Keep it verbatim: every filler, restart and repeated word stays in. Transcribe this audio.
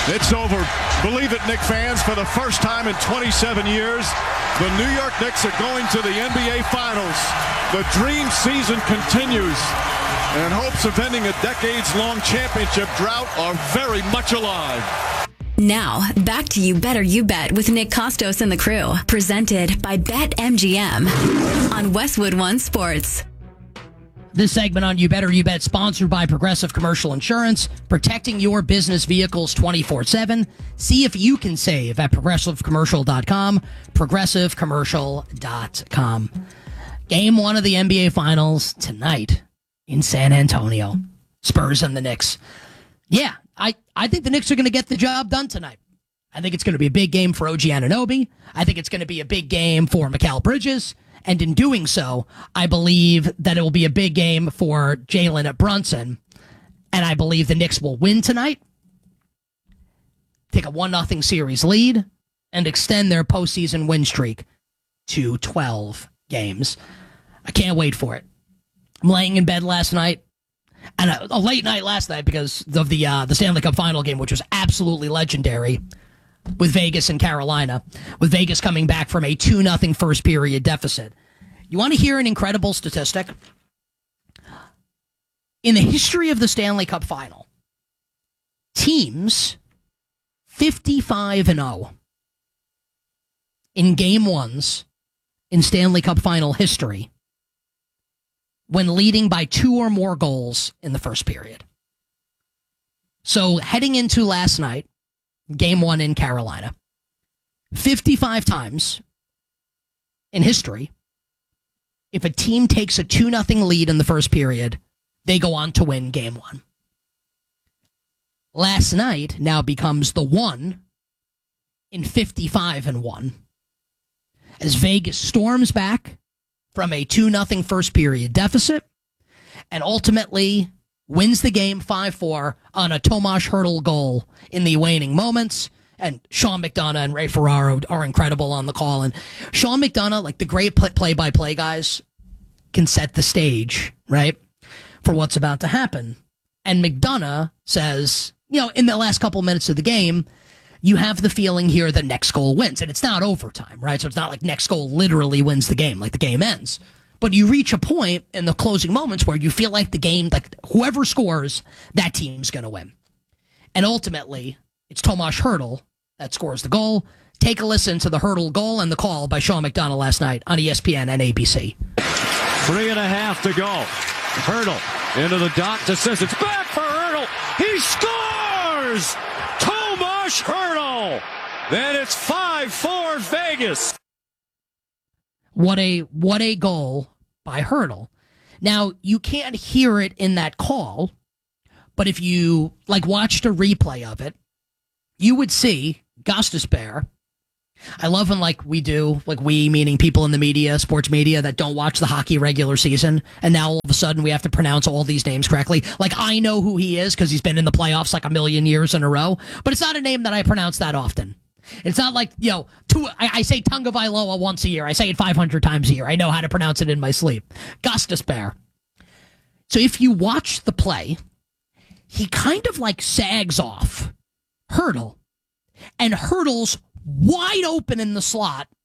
It's over. Believe it, Knicks fans, for the first time in twenty-seven years, the New York Knicks are going to the N B A Finals. The dream season continues, and hopes of ending a decades-long championship drought are very much alive. Now, back to You Better You Bet with Nick Costos and the crew. Presented by BetMGM on Westwood One Sports. This segment on You Better You Bet, sponsored by Progressive Commercial Insurance, protecting your business vehicles twenty-four seven. See if you can save at progressive commercial dot com, progressive commercial dot com. Game one of the N B A Finals tonight in San Antonio. Spurs and the Knicks. Yeah, I, I think the Knicks are going to get the job done tonight. I think it's going to be a big game for O G Anunoby. I think it's going to be a big game for Mikal Bridges. And in doing so, I believe that it will be a big game for Jalen Brunson. And I believe the Knicks will win tonight, take a one nothing series lead, and extend their postseason win streak to twelve games. I can't wait for it. I'm laying in bed last night, and a, a late night last night because of the uh, the Stanley Cup final game, which was absolutely legendary, with Vegas and Carolina, with Vegas coming back from a two nothing first period deficit. You want to hear an incredible statistic? In the history of the Stanley Cup final, teams fifty-five and oh in game ones in Stanley Cup final history when leading by two or more goals in the first period. So heading into last night, game one in Carolina, fifty-five times in history, if a team takes a two nothing lead in the first period, they go on to win game one. Last night now becomes the one in fifty-five and one as Vegas storms back from a two nothing first period deficit and ultimately wins the game five four on a Tomas Hertl goal in the waning moments. And Sean McDonough and Ray Ferraro are incredible on the call. And Sean McDonough, like the great play-by-play guys, can set the stage, right, for what's about to happen. And McDonough says, you know, in the last couple minutes of the game, you have the feeling here that next goal wins. And it's not overtime, right? So it's not like next goal literally wins the game, like the game ends. But you reach a point in the closing moments where you feel like the game, like whoever scores, that team's going to win. And ultimately, it's Tomas Hertl that scores the goal. Take a listen to the Hertl goal and the call by Sean McDonough last night on E S P N and A B C. Three and a half to go. Hertl into the dot to Sissons. Back for Hertl. He scores! Tomas Hertl! Then it's five four Vegas. What a what a goal by Hertl. Now, you can't hear it in that call, but if you like watched a replay of it, you would see Gostisbehere. I love when like we do, like we meaning people in the media, sports media that don't watch the hockey regular season, and now all of a sudden we have to pronounce all these names correctly. Like I know who he is because he's been in the playoffs like a million years in a row, but it's not a name that I pronounce that often. It's not like, you know, two, I, I say Tunga Vailoa once a year. I say it five hundred times a year. I know how to pronounce it in my sleep. Gostisbehere. So if you watch the play, he kind of like sags off Hertl, and Hertl's wide open in the slot